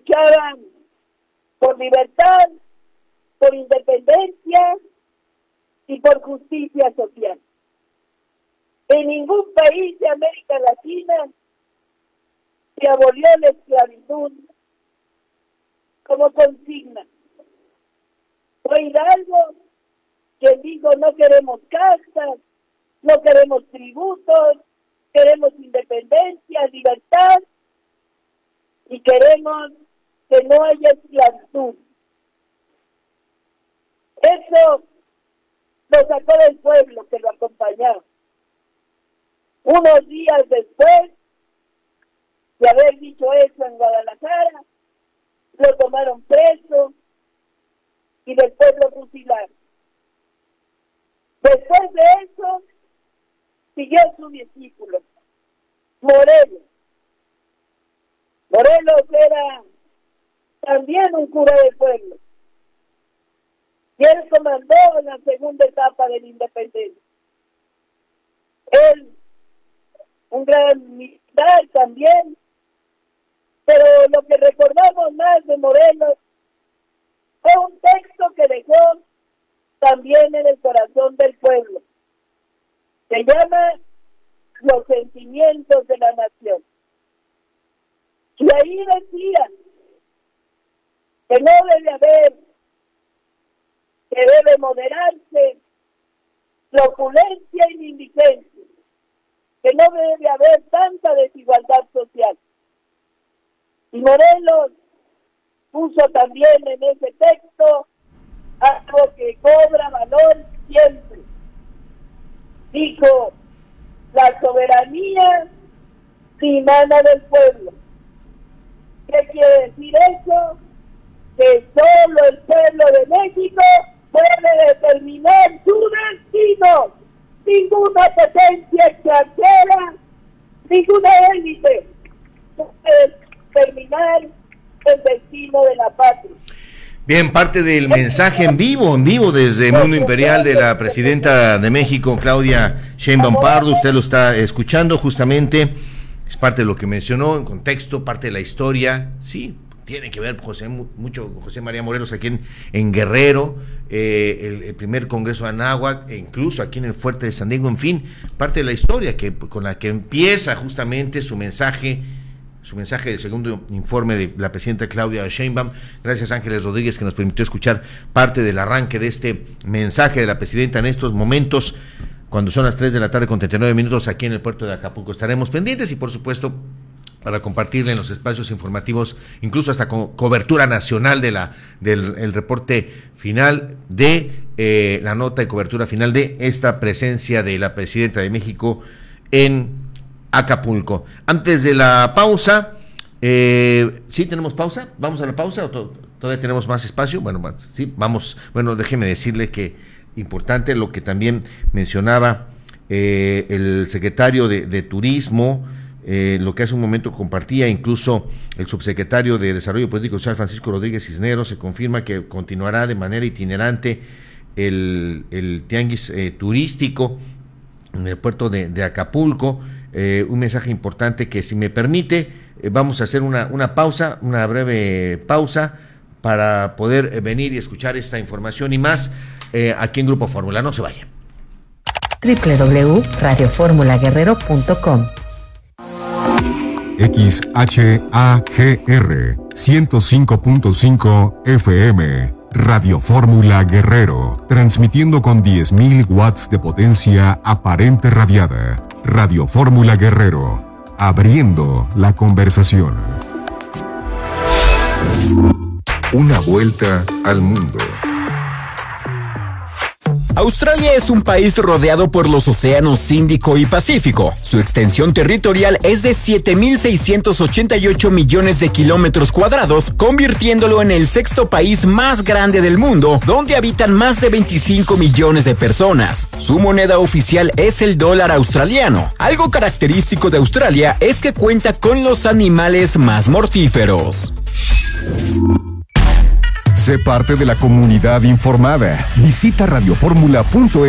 luchaban por libertad, por independencia y por justicia social. En ningún país de América Latina se abolió la esclavitud como consigna. Fue Hidalgo quien dijo: no queremos castas, no queremos tributos, queremos independencia, libertad y queremos que no haya esclavitud. Eso lo sacó del pueblo que lo acompañaba. Unos días después de haber dicho eso en Guadalajara, lo tomaron preso y después lo fusilaron. Después de eso, siguió su discípulo, Morelos. Morelos era también un cura del pueblo. Y él comandó la segunda etapa de la independencia. Él, un gran militar también, pero lo que recordamos más de Morelos fue un texto que dejó también en el corazón del pueblo. Se llama Los sentimientos de la nación. Y ahí decía que no debe haber, que debe moderarse la opulencia y la indigencia, que no debe haber tanta desigualdad social. Y Morelos puso también en ese texto algo que cobra valor siempre. Dijo: la soberanía dimana del pueblo. ¿Qué quiere decir eso? Que solo el pueblo de México puede determinar su destino. Ninguna potencia extranjera, ninguna élite puede determinar el destino de la patria. Bien, parte del mensaje en vivo desde Mundo Imperial de la presidenta de México, Claudia Sheinbaum Pardo. Usted lo está escuchando justamente, es parte de lo que mencionó en contexto, parte de la historia. Sí, tiene que ver mucho José María Morelos aquí en Guerrero, el primer Congreso de Anáhuac, e incluso aquí en el Fuerte de San Diego. En fin, parte de la historia con la que empieza justamente su mensaje del segundo informe de la presidenta Claudia Sheinbaum. Gracias, Ángeles Rodríguez, que nos permitió escuchar parte del arranque de este mensaje de la presidenta en estos momentos, cuando son las 3:39 aquí en el puerto de Acapulco. Estaremos pendientes y, por supuesto, para compartirle en los espacios informativos, incluso hasta con cobertura nacional del reporte final de la nota de cobertura final de esta presencia de la presidenta de México en Acapulco. Antes de la pausa, ¿sí tenemos pausa? ¿Vamos a la pausa o todavía tenemos más espacio? Bueno, sí, vamos. Bueno, déjeme decirle que importante lo que también mencionaba el secretario de Turismo, lo que hace un momento compartía incluso el subsecretario de Desarrollo Político y Social, Francisco Rodríguez Cisneros. Se confirma que continuará de manera itinerante el tianguis turístico en el puerto de Acapulco. Un mensaje importante que, si me permite, vamos a hacer una pausa, una breve pausa, para poder venir y escuchar esta información y más aquí en Grupo Fórmula. No se vaya. www.radioformulaguerrero.com. XHAGR 105.5 FM, Radio Fórmula Guerrero, transmitiendo con 10.000 watts de potencia aparente radiada. Radio Fórmula Guerrero, abriendo la conversación. Una vuelta al mundo. Australia es un país rodeado por los océanos Índico y Pacífico. Su extensión territorial es de 7.688 millones de kilómetros cuadrados, convirtiéndolo en el sexto país más grande del mundo, donde habitan más de 25 millones de personas. Su moneda oficial es el dólar australiano. Algo característico de Australia es que cuenta con los animales más mortíferos. Sé parte de la comunidad informada. Visita radioformula.es.